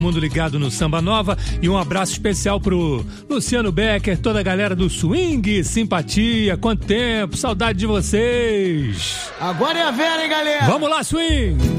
Mundo ligado no Samba Nova, e um abraço especial pro Luciano Becker, toda a galera do Swing, simpatia, quanto tempo, saudade de vocês. Agora é a Vera, hein, galera? Vamos lá, Swing!